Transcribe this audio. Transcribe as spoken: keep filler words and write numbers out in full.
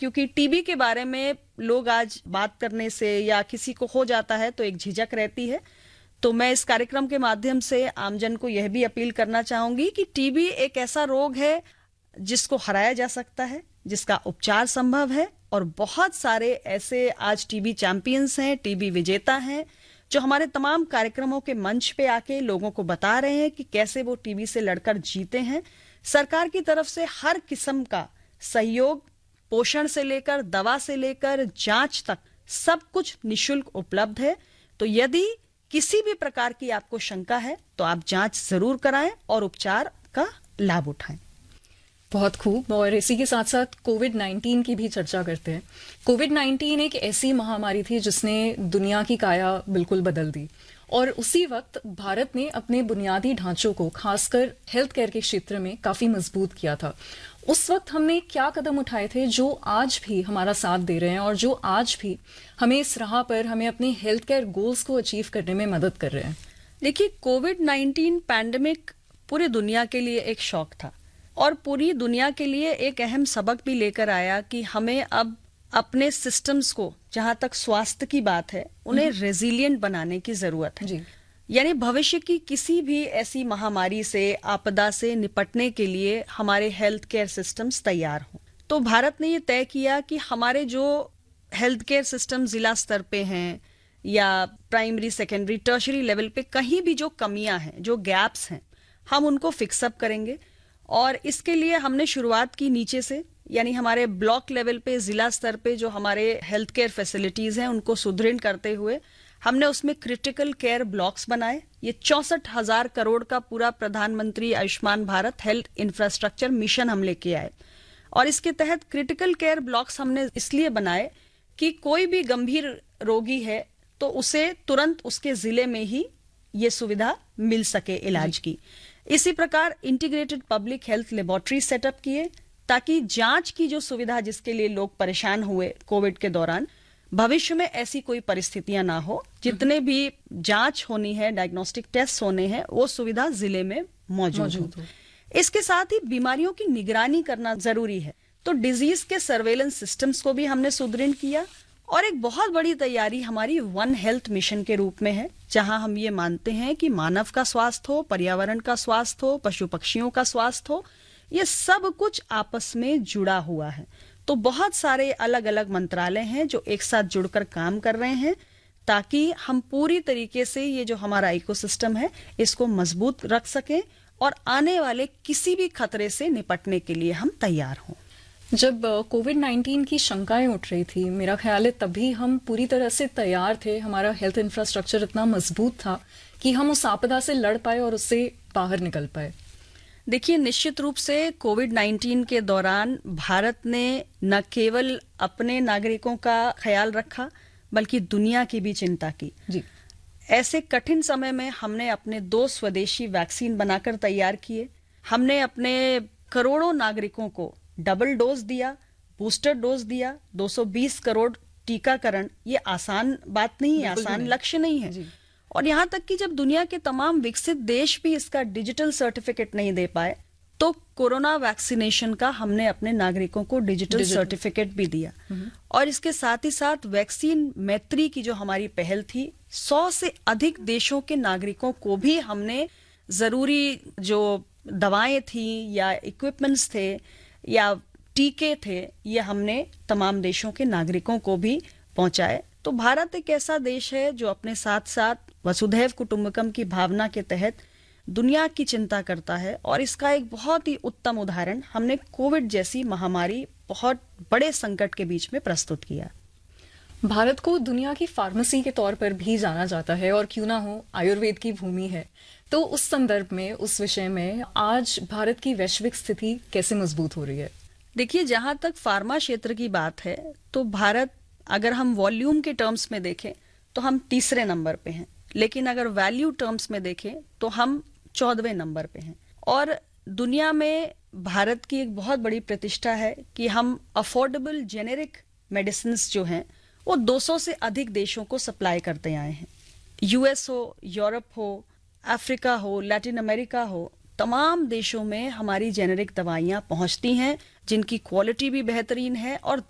क्योंकि टीबी के बारे में लोग आज बात करने से या किसी को हो जाता है तो एक झिझक रहती है। तो मैं इस कार्यक्रम के माध्यम से आमजन को यह भी अपील करना चाहूंगी कि टीबी एक ऐसा रोग है जिसको हराया जा सकता है, जिसका उपचार संभव है, और बहुत सारे ऐसे आज टीबी चैंपियंस हैं, टीबी विजेता हैं, जो हमारे तमाम कार्यक्रमों के मंच पे आके लोगों को बता रहे हैं कि कैसे वो टीबी से लड़कर जीते हैं। सरकार की तरफ से हर किस्म का सहयोग, पोषण से लेकर दवा से लेकर जांच तक, सब कुछ निशुल्क उपलब्ध है। तो यदि किसी भी प्रकार की आपको शंका है तो आप जांच जरूर कराएं और उपचार का लाभ उठाएं। बहुत खूब। और इसी के साथ साथ कोविड नाइन्टीन की भी चर्चा करते हैं। कोविड नाइन्टीन एक ऐसी महामारी थी जिसने दुनिया की काया बिल्कुल बदल दी, और उसी वक्त भारत ने अपने बुनियादी ढांचों को, खासकर हेल्थ केयर के क्षेत्र में, काफी मजबूत किया था। उस वक्त हमने क्या कदम उठाए थे जो आज भी हमारा साथ दे रहे हैं और जो आज भी हमें इस राह पर, हमें अपने हेल्थ केयर गोल्स को अचीव करने में मदद कर रहे हैं? देखिए, कोविड नाइन्टीन पैंडेमिक पूरी दुनिया के लिए एक शौक था और पूरी दुनिया के लिए एक अहम सबक भी लेकर आया कि हमें अब अपने सिस्टम्स को, जहां तक स्वास्थ्य की बात है, उन्हें रेजिलिएंट बनाने की जरूरत है। जी। यानी भविष्य की किसी भी ऐसी महामारी से, आपदा से निपटने के लिए हमारे हेल्थ केयर सिस्टम्स तैयार हों। तो भारत ने ये तय किया कि हमारे जो हेल्थ केयर सिस्टम जिला स्तर पे हैं या प्राइमरी, सेकेंडरी, टर्शरी लेवल पे कहीं भी जो कमियां हैं, जो गैप्स हैं, हम उनको फिक्सअप करेंगे। और इसके लिए हमने शुरुआत की नीचे से, यानी हमारे ब्लॉक लेवल पे, जिला स्तर पे जो हमारे हेल्थ केयर फैसिलिटीज हैं उनको सुदृढ़ करते हुए हमने उसमें क्रिटिकल केयर ब्लॉक्स बनाए। ये चौसठ हजार करोड़ का पूरा प्रधानमंत्री Ayushman Bharat health infrastructure mission हम लेके आए, और इसके तहत क्रिटिकल केयर ब्लॉक्स हमने इसलिए बनाए कि कोई भी गंभीर रोगी है तो उसे तुरंत उसके जिले में ही ये सुविधा मिल सके इलाज की। इसी प्रकार integrated public health laboratory setup किए ताकि जांच की जो सुविधा, जिसके लिए लोग परेशान हुए कोविड के दौरान, भविष्य में ऐसी कोई परिस्थितियां ना हो। जितने भी जांच होनी है, डायग्नोस्टिक टेस्ट होने हैं, वो सुविधा जिले में मौजूद हो। इसके साथ ही बीमारियों की निगरानी करना जरूरी है, तो डिजीज के सर्वेलेंस सिस्टम्स को भी हमने सुदृढ़ किया। और एक बहुत बड़ी तैयारी हमारी वन हेल्थ मिशन के रूप में है, जहां हम ये मानते हैं कि मानव का स्वास्थ्य हो, पर्यावरण का स्वास्थ्य हो, पशु पक्षियों का स्वास्थ्य हो, ये सब कुछ आपस में जुड़ा हुआ है। तो बहुत सारे अलग अलग मंत्रालय हैं जो एक साथ जुड़कर काम कर रहे हैं ताकि हम पूरी तरीके से ये जो हमारा इकोसिस्टम है इसको मजबूत रख सकें और आने वाले किसी भी खतरे से निपटने के लिए हम तैयार हों। जब कोविड नाइन्टीन की शंकाएं उठ रही थी, मेरा ख्याल है तभी हम पूरी तरह से तैयार थे। हमारा हेल्थ इंफ्रास्ट्रक्चर इतना मजबूत था कि हम उस आपदा से लड़ पाए और उससे बाहर निकल पाए। देखिए, निश्चित रूप से कोविड नाइन्टीन के दौरान भारत ने न केवल अपने नागरिकों का ख्याल रखा बल्कि दुनिया की भी चिंता की। जी। ऐसे कठिन समय में हमने अपने दो स्वदेशी वैक्सीन बनाकर तैयार किए। हमने अपने करोड़ों नागरिकों को डबल डोज दिया, बूस्टर डोज दिया। दो सौ बीस करोड़ टीकाकरण, ये आसान बात नहीं है, आसान लक्ष्य नहीं है। जी। और यहां तक कि जब दुनिया के तमाम विकसित देश भी इसका डिजिटल सर्टिफिकेट नहीं दे पाए, तो कोरोना वैक्सीनेशन का हमने अपने नागरिकों को डिजिटल सर्टिफिकेट भी दिया। और इसके साथ ही साथ वैक्सीन मैत्री की जो हमारी पहल थी, सौ से अधिक देशों के नागरिकों को भी हमने जरूरी जो दवाएं थी या इक्विपमेंट्स थे या टीके थे, ये हमने तमाम देशों के नागरिकों को भी पहुंचाए। तो भारत एक ऐसा देश है जो अपने साथ साथ वसुधैव कुटुंबकम की भावना के तहत दुनिया की चिंता करता है, और इसका एक बहुत ही उत्तम उदाहरण हमने कोविड जैसी महामारी, बहुत बड़े संकट के बीच में प्रस्तुत किया। भारत को दुनिया की फार्मेसी के तौर पर भी जाना जाता है, और क्यों ना हो, आयुर्वेद की भूमि है। तो उस संदर्भ में, उस विषय में आज भारत की वैश्विक स्थिति कैसे मजबूत हो रही है? देखिए, जहां तक फार्मा क्षेत्र की बात है तो भारत, अगर हम वॉल्यूम के टर्म्स में देखें तो हम तीसरे नंबर पे हैं, लेकिन अगर वैल्यू टर्म्स में देखें तो हम चौदहवें नंबर पे हैं। और दुनिया में भारत की एक बहुत बड़ी प्रतिष्ठा है कि हम अफोर्डेबल जेनेरिक मेडिसिन जो हैं वो दो सौ से अधिक देशों को सप्लाई करते आए हैं। यूएस हो, यूरोप हो, अफ्रीका हो, लैटिन अमेरिका हो, तमाम देशों में हमारी जेनेरिक दवाइयां पहुंचती हैं जिनकी क्वालिटी भी बेहतरीन है और